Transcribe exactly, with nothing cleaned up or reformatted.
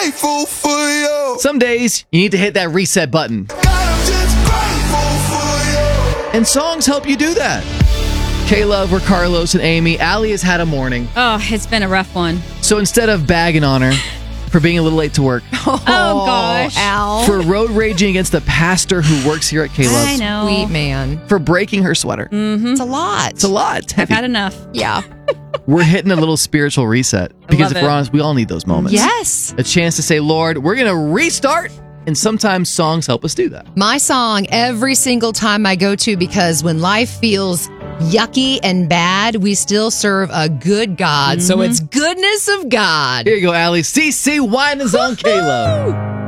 grateful for you. Some days you need to hit that reset button. God, I'm just grateful for you. And songs help you do that. Kayla, we're Carlos and Amy. Allie has had a morning. Oh, it's been a rough one. So instead of bagging on her for being a little late to work, Oh, gosh. Al. for road raging against the pastor who works here at Caleb's, I know. Sweet man. for breaking her sweater. It's a lot. It's a lot. It's I've heavy. had enough. Yeah. We're hitting a little spiritual reset. Because love if we're it. honest, we all need those moments. Yes. A chance to say, Lord, we're going to restart. And sometimes songs help us do that. My song every single time I go to, because when life feels yucky and bad, we still serve a good God. So it's goodness of God. Here you go, Allie. C C Winans on Caleb.